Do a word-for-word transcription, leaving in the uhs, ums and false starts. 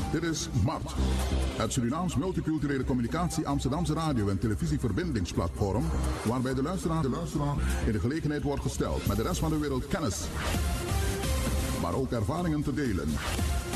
Dit is MART, het Surinaams Multiculturele Communicatie Amsterdamse radio- en televisieverbindingsplatform, waarbij de luisteraar, de luisteraar in de gelegenheid wordt gesteld met de rest van de wereld kennis, maar ook ervaringen te delen.